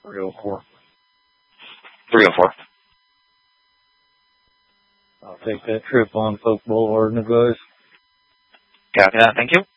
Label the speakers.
Speaker 1: 304.
Speaker 2: 304.
Speaker 1: I'll take that trip on Folk Boulevard, Nogales.
Speaker 2: Copy that. Thank you.